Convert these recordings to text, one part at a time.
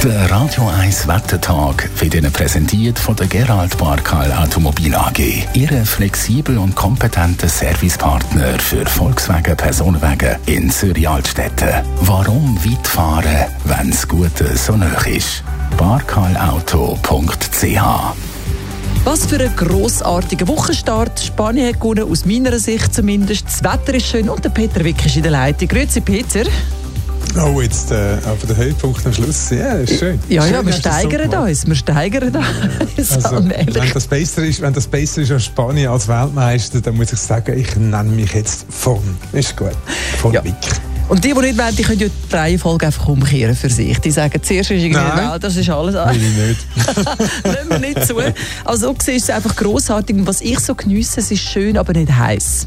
Der Radio 1 Wettertag wird Ihnen präsentiert von der Gerald Barkal Automobil AG. Ihre flexibel und kompetente Servicepartner für Volkswagen Personenwagen in Zürich-Altstetten. Warum weit fahren, wenn das Gute so nah ist? barkalauto.ch. Was für ein grossartiger Wochenstart. Spanien hat gewonnen, aus meiner Sicht zumindest. Das Wetter ist schön und der Peter Wick ist in der Leitung. Grüezi, Peter. Oh, jetzt aber der Höhepunkt am Schluss. Ja, ist schön. Ja, schön, wir steigern uns. Wir steigern uns. Also, wenn das besser ist als Spanien als Weltmeister, dann muss ich sagen, ich nenne mich jetzt von. Ist gut. Von Wick. Und die nicht wollen, die können ja die Reihenfolge einfach umkehren für sich. Die sagen, zuerst ist irgendwie Welt, das ist alles. Will ich nicht. Lassen wir nicht zu. Also, so gesehen ist es einfach grossartig. Und was ich so geniesse, es ist schön, aber nicht heiß.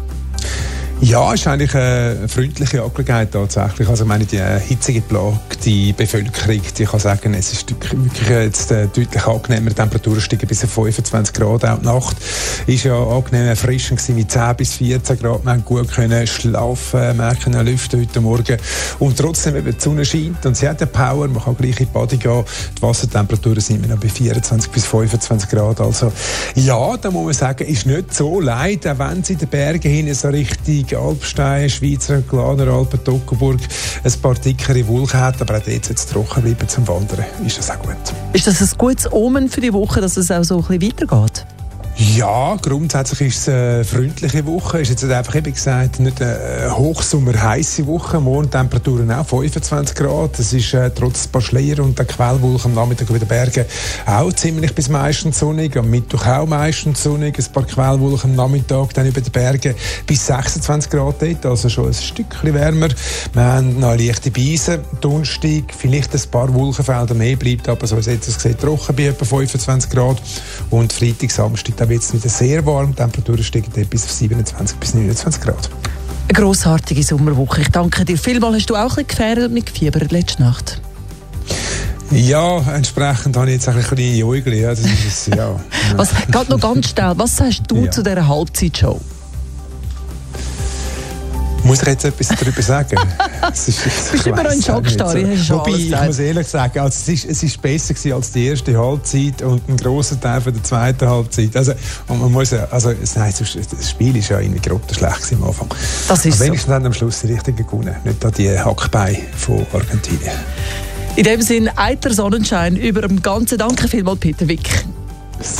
Ja, es ist eigentlich eine freundliche Angelegenheit tatsächlich. Also ich meine, die hitzige plagte Bevölkerung, die kann sagen, es ist wirklich jetzt deutlich angenehmer. Die Temperaturen steigen bis auf 25 Grad. Auch die Nacht ist ja angenehm erfrischend gewesen mit 10 bis 14 Grad. Wir haben gut können schlafen, wir können lüften heute Morgen. Und trotzdem eben die Sonne scheint und sie hat eine Power. Man kann gleich in die Bade gehen. Die Wassertemperaturen sind noch bei 24 bis 25 Grad. Also ja, da muss man sagen, ist nicht so leid, auch wenn sie in den Bergen hin so richtig Alpstein, Schweizer Glaner Alpen, Toggenburg ein paar dickere Wolken hat, aber auch dort jetzt trocken bleiben zum Wandern, ist das auch gut. Ist das ein gutes Omen für die Woche, dass es auch so ein bisschen weitergeht? Ja, grundsätzlich ist es eine freundliche Woche. Es ist jetzt einfach, eben gesagt, nicht eine hochsommer-heisse Woche. Morgen Temperaturen auch 25 Grad. Es ist trotz ein paar Schleier und der Quellwolken am Nachmittag über den Bergen auch ziemlich bis meistens sonnig. Am Mittwoch auch meistens sonnig. Ein paar Quellwolken am Nachmittag, dann über den Bergen bis 26 Grad dort. Also schon ein Stückchen wärmer. Wir haben noch eine leichte Beise. Donnerstag vielleicht ein paar Wolkenfelder mehr, bleibt aber so, jetzt es sieht trocken bei etwa 25 Grad. Und Freitag, Samstag, da wird es wieder sehr warm. Die Temperaturen steigen bis auf 27 bis 29 Grad. Eine grossartige Sommerwoche. Ich danke dir vielmals. Hast du auch ein bisschen gefährdet und nicht gefiebert letzte Nacht? Ja, entsprechend habe ich jetzt ein bisschen Jäugel. Ja, das ist, ja. Geht noch ganz schnell. Was sagst du zu dieser Halbzeitshow? Muss ich jetzt etwas darüber sagen? Bist immer noch ein Schockstarre. Wobei, ich muss ehrlich sagen, also es ist besser gewesen als die erste Halbzeit und ein grosser Teil von der zweiten Halbzeit. Also, und man muss ja, also, nein, das Spiel ist ja irgendwie grottenschlecht am Anfang. Das ist aber wenigstens dann am Schluss die richtige gewonnen, nicht an die Hackbeine von Argentinien. In dem Sinn, eiter Sonnenschein über dem Ganzen. Danke vielmals, Peter Wick.